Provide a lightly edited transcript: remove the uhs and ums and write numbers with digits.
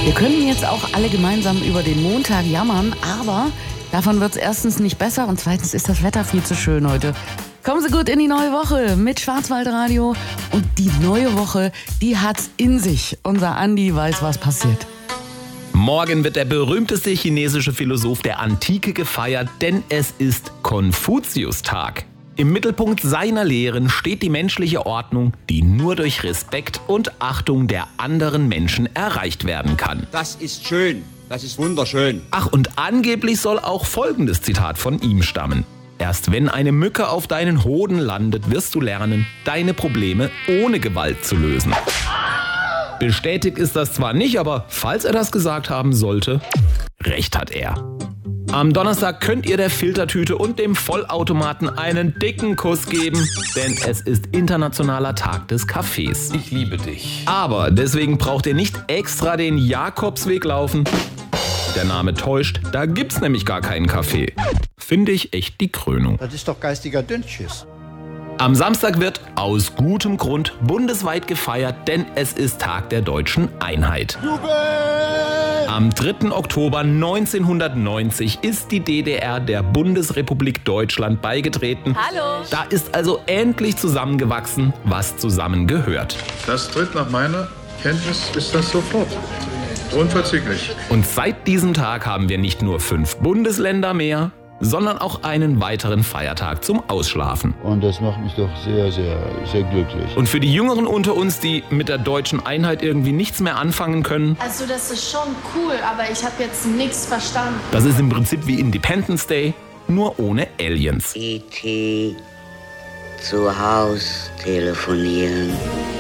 Wir können jetzt auch alle gemeinsam über den Montag jammern, aber davon wird es erstens nicht besser und zweitens ist das Wetter viel zu schön heute. Kommen Sie gut in die neue Woche mit Schwarzwaldradio und die neue Woche, die hat's in sich. Unser Andi weiß, was passiert. Morgen wird der berühmteste chinesische Philosoph der Antike gefeiert, denn es ist Konfuzius-Tag. Im Mittelpunkt seiner Lehren steht die menschliche Ordnung, die nur durch Respekt und Achtung der anderen Menschen erreicht werden kann. Das ist schön, das ist wunderschön. Ach, und angeblich soll auch folgendes Zitat von ihm stammen. Erst wenn eine Mücke auf deinen Hoden landet, wirst du lernen, deine Probleme ohne Gewalt zu lösen. Bestätigt ist das zwar nicht, aber falls er das gesagt haben sollte, recht hat er. Am Donnerstag könnt ihr der Filtertüte und dem Vollautomaten einen dicken Kuss geben, denn es ist internationaler Tag des Kaffees. Ich liebe dich. Aber deswegen braucht ihr nicht extra den Jakobsweg laufen. Der Name täuscht, da gibt's nämlich gar keinen Kaffee. Finde ich echt die Krönung. Das ist doch geistiger Dünnschiss. Am Samstag wird aus gutem Grund bundesweit gefeiert, denn es ist Tag der deutschen Einheit. Am 3. Oktober 1990 ist die DDR der Bundesrepublik Deutschland beigetreten. Hallo. Da ist also endlich zusammengewachsen, was zusammengehört. Das tritt nach meiner Kenntnis ist das sofort. Unverzüglich. Und seit diesem Tag haben wir nicht nur 5 Bundesländer mehr, sondern auch einen weiteren Feiertag zum Ausschlafen. Und das macht mich doch sehr, sehr, sehr glücklich. Und für die Jüngeren unter uns, die mit der deutschen Einheit irgendwie nichts mehr anfangen können, Also das ist schon cool, aber ich habe jetzt nichts verstanden. das ist im Prinzip wie Independence Day, nur ohne Aliens. E.T. zu Haus telefonieren.